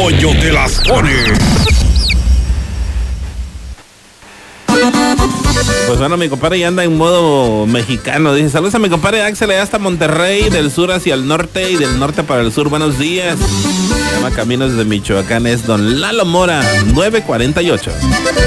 Pollo te las pone. Pues bueno, mi compadre ya anda en modo mexicano. Dice, saludos a mi compadre Axel allá hasta Monterrey, del sur hacia el norte y del norte para el sur. Buenos días. Se llama Caminos de Michoacán, es don Lalo Mora, 948.